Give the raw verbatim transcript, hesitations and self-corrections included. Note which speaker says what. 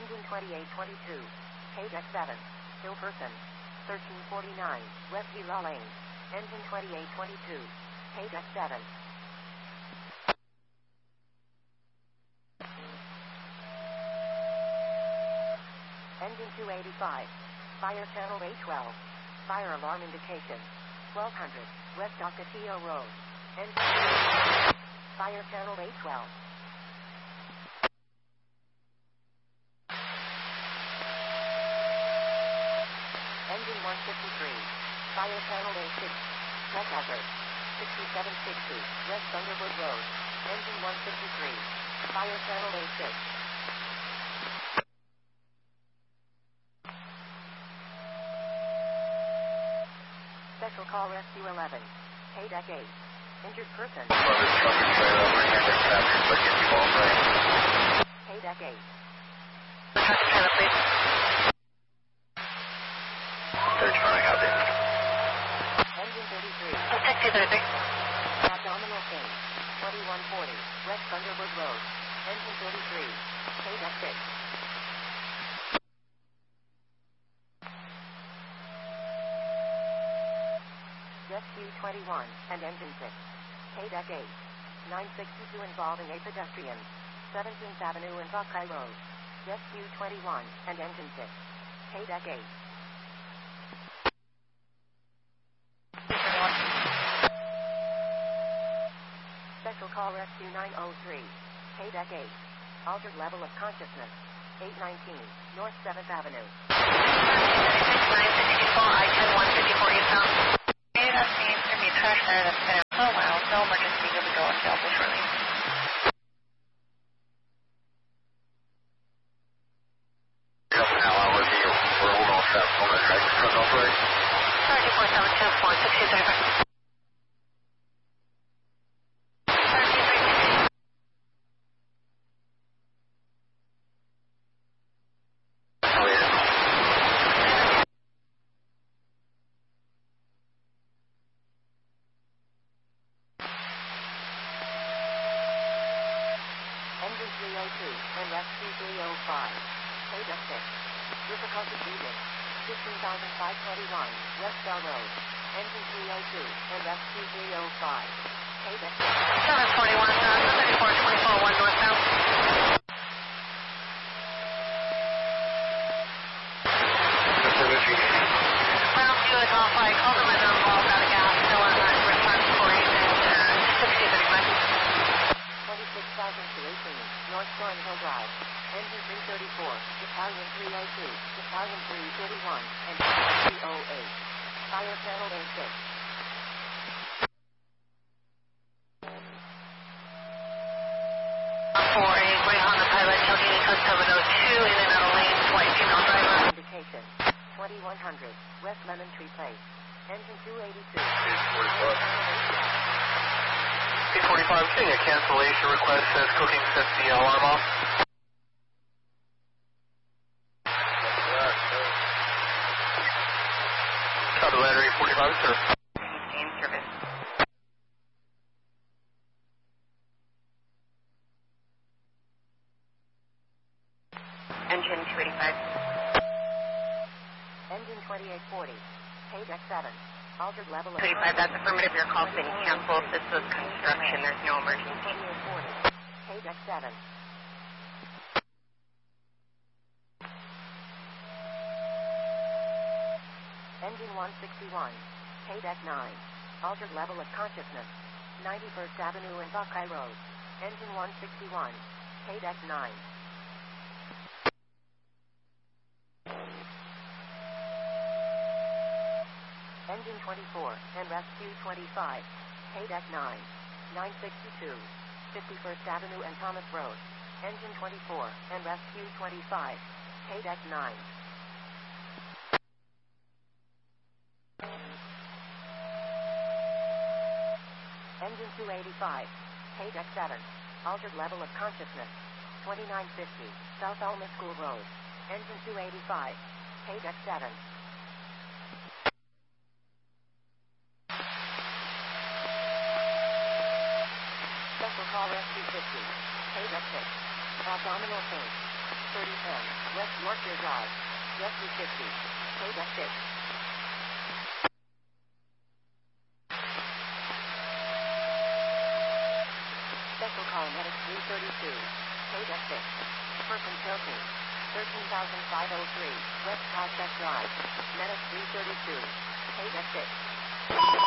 Speaker 1: Engine twenty-eight twenty-two. Paydeck seven. Hillperson. thirteen forty-nine. West Villa Lane. Engine twenty-eight twenty-two. Paydeck seven. Engine two eighty-five. Fire channel A twelve. Fire alarm indication. twelve hundred. West Ocotillo Road. Engine Fire channel A twelve. Engine one fifty-three. Fire channel A six. West hazard. sixty-seven sixty. West Thunderwood Road. Engine one fifty-three. Fire channel A six. Special call rescue eleven. Paydeck eight. Injured person. Paydeck eight.
Speaker 2: Search running out there.
Speaker 1: Engine thirty-three.
Speaker 2: Detective thirty-three.
Speaker 1: Abdominal pain. twenty-one forty. West Thunderwood Road. Engine thirty-three. Paydeck six. Rescue twenty-one and Engine six. Paydeck eight. nine sixty-two involving a pedestrian. seventeenth Avenue and Buckeye Road. Rescue twenty-one and Engine six. Paydeck eight. Special call rescue nine oh three. Paydeck eight. Altered level of consciousness. eight nineteen. North seventh Avenue.
Speaker 2: nine sixty-four, I ten one fifty-four eastbound. Okay, that seems to be trash there. That's been for a while. No emergency. You'll be going available shortly.
Speaker 3: Now I'll with you. We're holding on set. On that right. Cut off right.
Speaker 2: Sorry, four seven two four six two three five.
Speaker 1: Engine three oh two and rescue three oh five. Paydeck six. Difficulty breathing. fifteen thousand five hundred twenty-one. West Bell Road. Engine three oh two and rescue three oh five. Paydeck six.
Speaker 2: seven forty-one, thirty-four twenty-four, one northbound. Well, good, all five. Call them in on wall, got a gas, still on that response for eight and sixty thirty-five.
Speaker 1: twenty-six thousand two eighteen. North Thornhill Drive. Engine three thirty-four. Battalion three oh two. Battalion three thirty-one. And three oh eight. Fire channel A six.
Speaker 2: For a right on the pilot, Allegheny Coast seven oh two, in and out of lanes, white female driver.
Speaker 1: Indication. twenty-one hundred. West Lemon Tree Place. Engine two eighty-two.
Speaker 3: P forty-five, seeing a cancellation request says cooking sets the alarm off. Copy letter eight forty-five, sir.
Speaker 2: Same service. Engine two eighty-five.
Speaker 1: Engine twenty-eight forty. Paydeck seven. Altered level of...
Speaker 2: two eighty-five, that's affirmative. Your call's been canceled. This was construction. There's no emergency.
Speaker 1: twenty-eight forty. Paydeck seven. Engine one sixty-one. Paydeck nine. Altered level of consciousness. ninety-first Avenue and Buckeye Road. Engine one sixty-one. Paydeck nine. Engine twenty-four and rescue twenty-five. Paydeck nine. nine sixty-two. fifty-first Avenue and Thomas Road. Engine twenty-four and rescue twenty-five. Paydeck nine. Engine two eighty-five. Paydeck seven. Altered level of consciousness. twenty-nine fifty. South Alma School Road. Engine two eighty-five. Paydeck seven. Special call rescue fifty. Paydeck six. Abdominal pain. thirty ten, West Yorkshire Drive. Jet two fifty. Paid at six. Special call Medic three thirty-two. Paid at six. Person Chelsea. thirteen thousand five hundred three, West Prospect Drive. Medic three thirty-two. Paid at six.